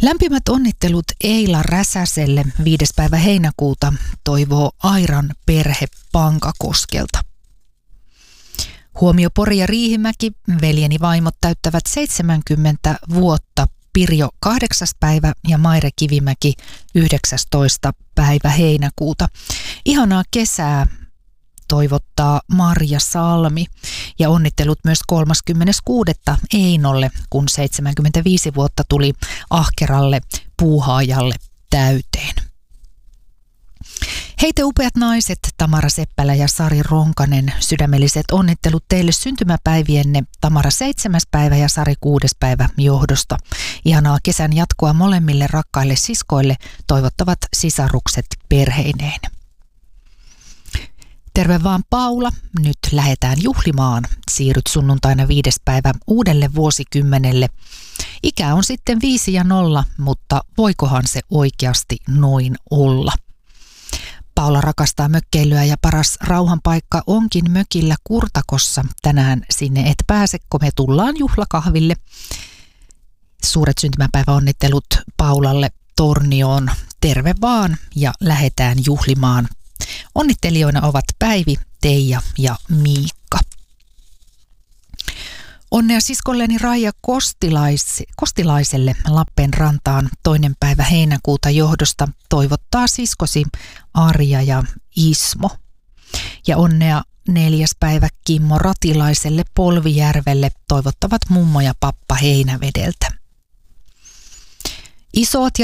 Lämpimät onnittelut Eila Räsäselle 5. päivä heinäkuuta, toivoo Airan perhe Pankakoskelta. Huomio Pori ja Riihimäki, veljeni vaimot täyttävät 70 vuotta. Pirjo 8. päivä ja Maire Kivimäki 19. päivä heinäkuuta. Ihanaa kesää toivottaa Marja Salmi ja onnittelut myös 36. Einolle, kun 75 vuotta tuli ahkeralle puuhaajalle täyteen. Hei te upeat naiset, Tamara Seppälä ja Sari Ronkanen, sydämelliset onnittelut teille syntymäpäivienne Tamara 7. päivä ja Sari 6. päivä johdosta. Ihanaa kesän jatkoa molemmille rakkaille siskoille, toivottavat sisarukset perheineen. Terve vaan Paula, nyt lähdetään juhlimaan. Siirryt sunnuntaina 5. päivä uudelle vuosikymmenelle. Ikä on sitten 5 ja 0, mutta voikohan se oikeasti noin olla? Paula rakastaa mökkeilyä ja paras rauhanpaikka onkin mökillä Kurtakossa. Tänään sinne et pääse, kun me tullaan juhlakahville. Suuret syntymäpäiväonnittelut Paulalle Tornioon. Terve vaan ja lähdetään juhlimaan. Onnittelijoina ovat Päivi, Teija ja Miikka. Onnea siskolleni Raija Kostilaiselle Lappeenrantaan 2. päivä heinäkuuta johdosta toivottaa siskosi Arja ja Ismo. Ja onnea 4. päivä Kimmo Ratilaiselle Polvijärvelle toivottavat mummo ja pappa Heinävedeltä. Isot ja